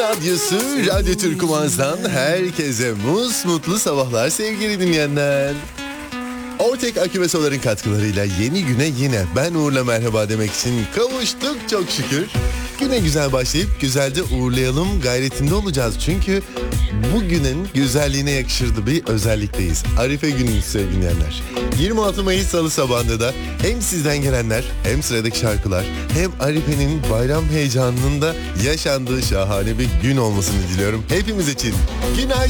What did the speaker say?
Radyosu Radyo Türkümaz'dan herkese mutlu sabahlar sevgili dinleyenler. Ortek Akü ve Solar'ın katkılarıyla yeni güne yine ben Uğur'la merhaba demek için kavuştuk çok şükür. Güne güzel başlayıp güzelce uğurlayalım gayretinde olacağız. Çünkü bugünün güzelliğine yakışırdı bir özellikteyiz. Arife günümüz sevgili dinleyenler. 26 Mayıs Salı sabahında da hem sizden gelenler hem sıradaki şarkılar hem Arife'nin bayram heyecanının da yaşandığı şahane bir gün olmasını diliyorum hepimiz için. Günaydın.